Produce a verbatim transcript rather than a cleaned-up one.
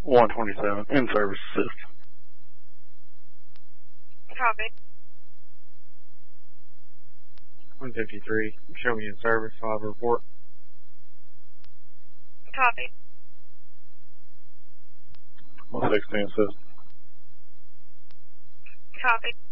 one twenty-seven, in service assist. Copy. one fifty-three, show me in service, I'll have a report. Copy. one sixteen assist. Copy.